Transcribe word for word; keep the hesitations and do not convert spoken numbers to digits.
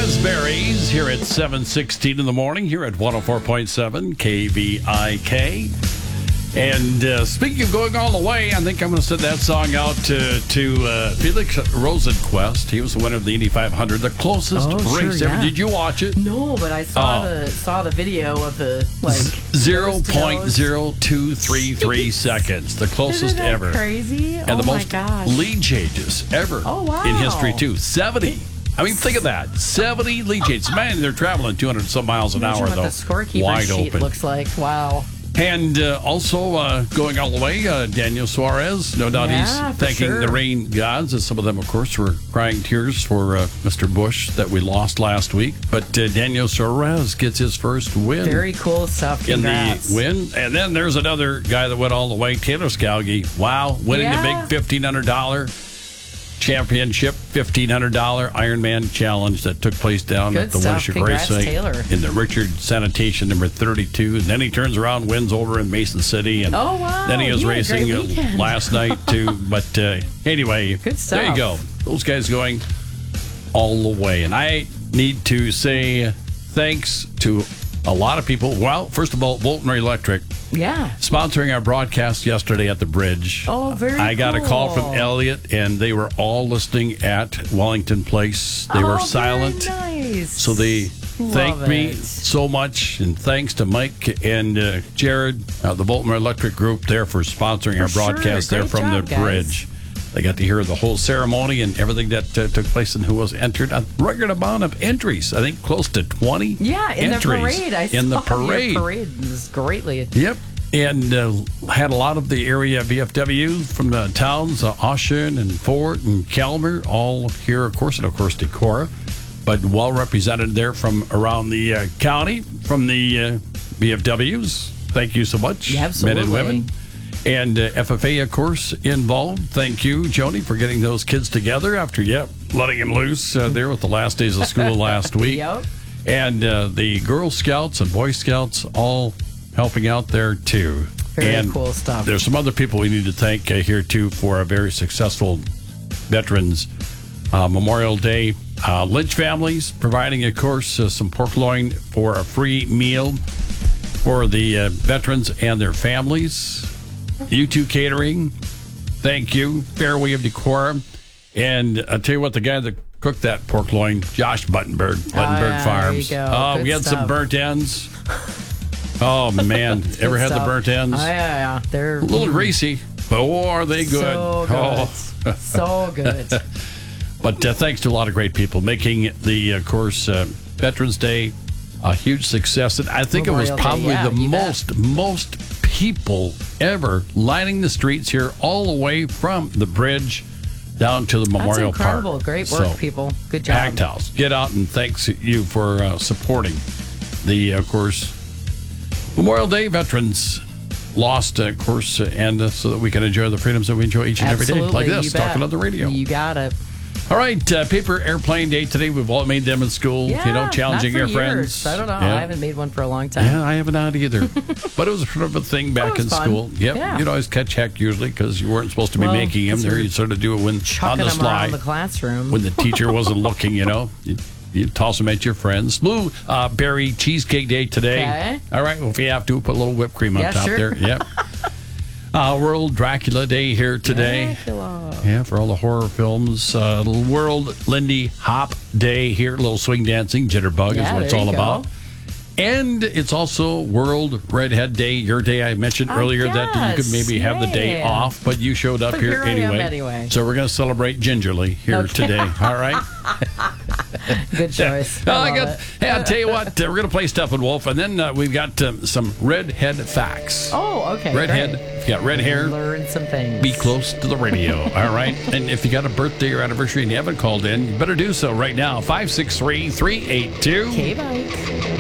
Raspberries here at seven sixteen in the morning here at one oh four point seven K V I K. And uh, speaking of going all the way, I think I'm going to send that song out to, to uh, Felix Rosenquist. He was the winner of the Indy five hundred, the closest oh, race sure, ever. yeah. Did you watch it? No, but I saw Oh. the saw the video of the like zero point zero two three three seconds, the closest Isn't that ever. Crazy! And oh the my most gosh. lead changes ever Oh, wow. in history, too. seventy. I mean, think of that. seventy lead changes. Man, they're traveling two hundred some miles an Imagine hour, what though. the scorekeeper Wide sheet open. looks like. Wow. And uh, also uh, going all the way, uh, Daniel Suarez. No doubt Yeah, he's for thanking sure. the rain gods, as some of them, of course, were crying tears for uh, Mister Busch that we lost last week. But uh, Daniel Suarez gets his first win. Very cool stuff. In Congrats. the win. And then there's another guy that went all the way, Taylor Scalgi. Wow, winning Yeah. the big fifteen hundred dollars championship, fifteen hundred dollars Ironman challenge that took place down Good at the stuff. Winship Congrats, Racing Taylor. in the Richard Sanitation number thirty-two. And then he turns around, wins over in Mason City. And Oh, wow. then he was He had a racing great uh, weekend. last night, too. But uh, anyway, Good there you stuff. go. Those guys going all the way. And I need to say thanks to a lot of people. Well, first of all, Voltner Electric Yeah. sponsoring our broadcast yesterday at the bridge. Oh, very I got cool. a call from Elliot, and they were all listening at Wellington Place. They oh, were silent. Very nice. So they Love thanked me it. so much, and thanks to Mike and uh, Jared, uh, the Voltmer Electric Group, there for sponsoring our For sure. broadcast there Great from job, the guys. bridge. They got to hear the whole ceremony and everything that uh, took place and who was entered. A record amount of entries. I think close to twenty Yeah, in entries. the parade. I in the saw your parade. parade. It was greatly. Yep. And uh, had a lot of the area V F W from the towns, uh, Ocean and Fort and Calmer, all here, of course, and of course, Decorah, but well represented there from around the uh, county, from the uh, V F Ws. Thank you so much, Yeah, men and absolutely. women. And uh, F F A, of course, involved. Thank you, Joni, for getting those kids together after, yep, letting them loose uh, there with the last days of school last week. Yep. And uh, the Girl Scouts and Boy Scouts all helping out there, too. Very and cool stuff. There's some other people we need to thank uh, here, too, for a very successful Veterans uh, Memorial Day. Uh, Lynch families providing, of course, uh, some pork loin for a free meal for the uh, veterans and their families. U two Catering, thank you. Fairway of Decorah. And I'll tell you what, the guy that cooked that pork loin, Josh Buttenberg, Buttenberg yeah, Farms. there you go. Oh, Good we had stuff. some burnt ends. Oh, man. Ever had the Stuff. burnt ends? Oh, yeah, yeah. They're A little greasy, but oh, are they good. So good. Oh. So good. But uh, thanks to a lot of great people making the, of course, uh, Veterans Day a huge success. And I think Memorial it was Day, probably yeah, the you bet. most, most people ever lining the streets here all the way from the bridge down to the Memorial That's incredible. Park. Great work, So, people. Good job. Packed house. Get out and thanks you for uh, supporting the, of course, Memorial Day veterans lost, uh, of course, uh, and uh, so that we can enjoy the freedoms that we enjoy each and Absolutely. every day, like you this, bet. talking on the radio. You got it. All right, uh, paper airplane day today. We've all made them in school, Yeah, you know, challenging not your for years. friends. I don't know. Yeah. I haven't made one for a long time. Yeah, I haven't had either. But it was sort of a thing back was in fun. school. Yep. Yeah. You'd always catch heck usually because you weren't supposed to be Well, making them. because There, you're you sort of do it when on Chucking the them sly around the classroom. when the teacher wasn't looking. You know, you, you toss them at your friends. Blue uh, berry cheesecake day today. Okay. All right. Well, if you have to, put a little whipped cream on Yeah, top sure. there. Yep. Uh, World Dracula Day here today. Dracula. Yeah, for all the horror films. Uh, World Lindy Hop Day here. A little swing dancing, jitterbug Yeah, is what it's there all you about. go. And it's also World Redhead Day, your day. I mentioned I earlier that you could guess, maybe have the day yeah. off, but you showed up But here, here I am anyway. anyway. So we're going to celebrate gingerly here Okay. today. All right? Good choice. Oh, I I love got, it. hey, I'll tell you what, uh, we're going to play Steppenwolf, and then uh, we've got um, some redhead facts. Oh, okay. redhead, great. if you got red hair, Learn some things. be close to the radio, all right? And if you got a birthday or anniversary and you haven't called in, you better do so right now. five six three, three eight two K-Bike.